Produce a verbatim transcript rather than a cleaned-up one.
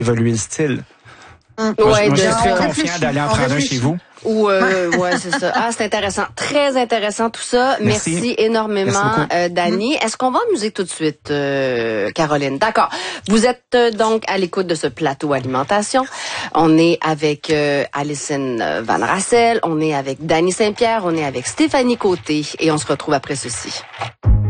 évoluer le style. Hum. Moi, Ouais, moi je de- suis très on confiant réfléchit, d'aller en on prendre un réfléchit. chez vous. Ou euh, ouais, c'est ça. Ah, c'est intéressant, très intéressant tout ça. Merci, Merci. énormément, Merci beaucoup. euh, Dani. Est-ce qu'on va en musique tout de suite, euh, Caroline? D'accord. Vous êtes euh, donc à l'écoute de ce plateau alimentation. On est avec euh, Alison Van Rassel, on est avec Dani Saint-Pierre, on est avec Stéphanie Côté et on se retrouve après ceci.